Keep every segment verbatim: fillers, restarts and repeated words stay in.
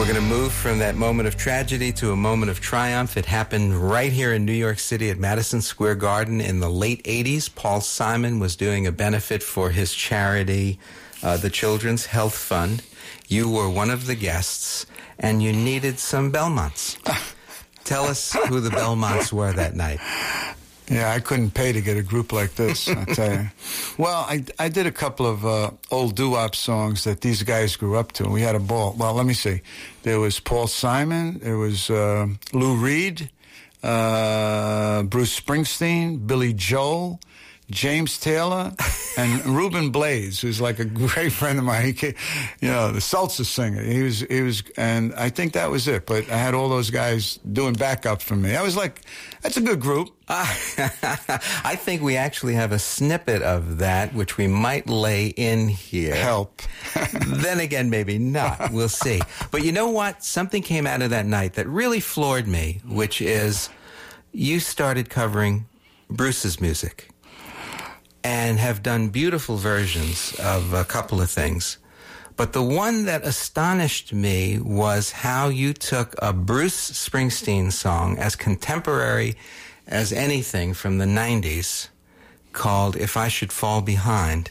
We're going to move from that moment of tragedy to a moment of triumph. It happened right here in New York City at Madison Square Garden in the late eighties. Paul Simon was doing a benefit for his charity, uh, the Children's Health Fund. You were one of the guests, and you needed some Belmonts. Tell us who the Belmonts were that night. Yeah, I couldn't pay to get a group like this, I tell you. Well, I, I did a couple of uh, old doo-wop songs that these guys grew up to, and we had a ball. Well, let me see. There was Paul Simon, there was uh, Lou Reed, uh, Bruce Springsteen, Billy Joel, James Taylor, and Ruben Blades, who's like a great friend of mine. He came, you know, the salsa singer. He was, he was, and I think that was it. But I had all those guys doing backup for me. I was like, that's a good group. I think we actually have a snippet of that, which we might lay in here. Help. Then again, maybe not. We'll see. But you know what? Something came out of that night that really floored me, which is you started covering Bruce's music and have done beautiful versions of a couple of things. But the one that astonished me was how you took a Bruce Springsteen song as contemporary as anything from the nineties called If I Should Fall Behind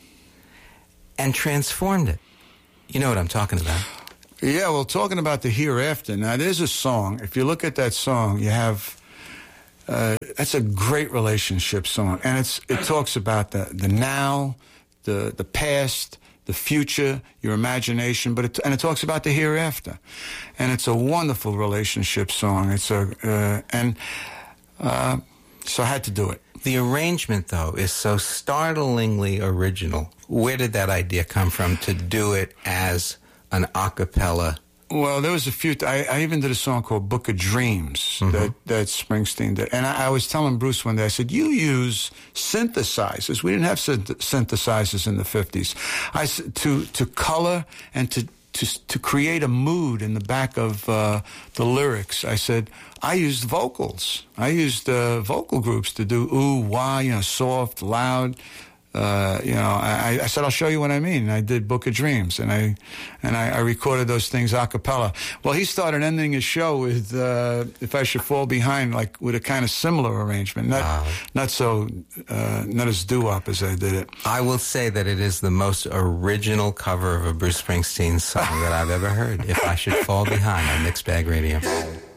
and transformed it. You know what I'm talking about. Yeah, well, talking about the hereafter. Now, there's a song. If you look at that song, you have... Uh, that's a great relationship song, and it's it talks about the the now, the the past, the future, your imagination, but it, and it talks about the hereafter, and it's a wonderful relationship song. It's a uh, and uh, so I had to do it. The arrangement, though, is so startlingly original. Where did that idea come from to do it as an a cappella? Well, there was a few. I, I even did a song called "Book of Dreams" mm-hmm. that that Springsteen did, and I, I was telling Bruce one day. I said, "You use synthesizers. We didn't have synth- synthesizers in the fifties. I said to to color and to to to create a mood in the back of uh, the lyrics. I said I used vocals. I used uh, vocal groups to do ooh, wah, you know, soft, loud." Uh, you know, I, I said, I'll show you what I mean. And I did Book of Dreams, and I and I, I recorded those things a cappella. Well, he started ending his show with uh, If I Should Fall Behind, like with a kind of similar arrangement. Not wow. not so, uh, not as doo-wop as I did it. I will say that it is the most original cover of a Bruce Springsteen song that I've ever heard. If I Should Fall Behind on Mixed Bag Radio.